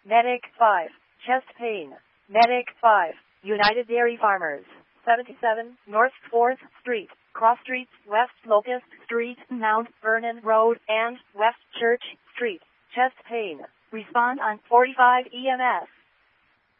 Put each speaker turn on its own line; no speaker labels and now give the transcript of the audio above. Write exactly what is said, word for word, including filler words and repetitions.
Medic five. Chest pain. Medic five. United Dairy Farmers. seventy-seven North fourth Street, Cross Streets, West Locust Street, Mount Vernon Road, and West Church Street. Chest pain. Respond on forty-five E M S.